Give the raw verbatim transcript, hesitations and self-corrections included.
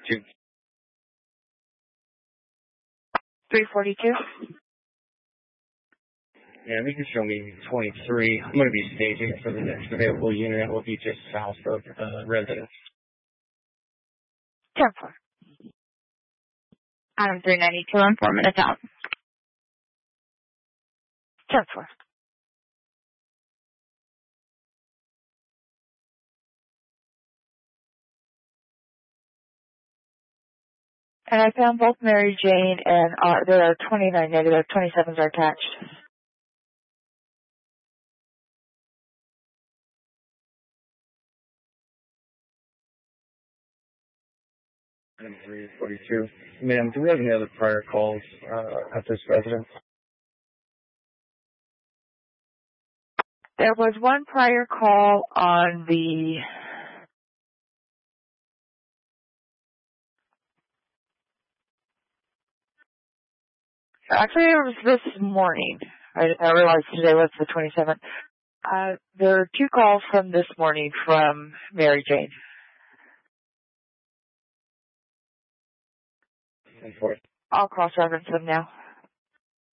forty-two. three forty-two? Yeah, they can show me twenty-three. I'm going to be staging for the next available unit. It will be just south of uh, residence. ten four. Item three ninety-two, informant account. ten four. And I found both Mary Jane and uh, there are twenty-nine negative, twenty-sevens are attached. Item three forty-two. Ma'am, do we have any other prior calls uh, at this residence? There was one prior call on the actually it was this morning. I, I realized today was the twenty-seventh. Uh, there are two calls from this morning from Mary Jane. ten four. I'll cross-reference them now.